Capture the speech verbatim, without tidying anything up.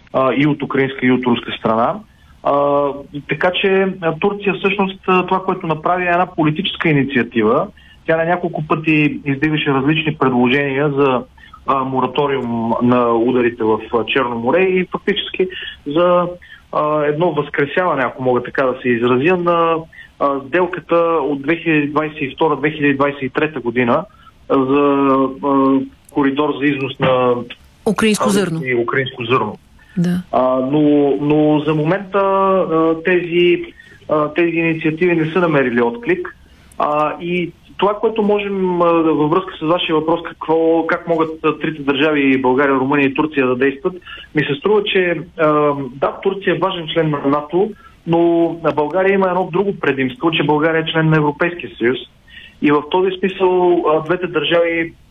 а, и от украинска, и от руска страна. А, така че Турция всъщност това, което направи, е една политическа инициатива. Тя на няколко пъти издигаше различни предложения за а, мораториум на ударите в Черно море и фактически за а, едно възкресяване, ако мога така да се изразя, на а, сделката от две хиляди двадесет и втора - две хиляди двадесет и трета година за а, коридор за износ на украинско зърно. И украинско зърно. Да. А, но, но за момента а, тези, а, тези инициативи не са намерили отклик. А, и това, което можем а, във връзка с вашия въпрос, какво, как могат а, трите държави, България, Румъния и Турция да действат, ми се струва, че а, да, Турция е важен член на НАТО, но България има едно друго предимство, че България е член на Европейския съюз. И в този смисъл а, двете държави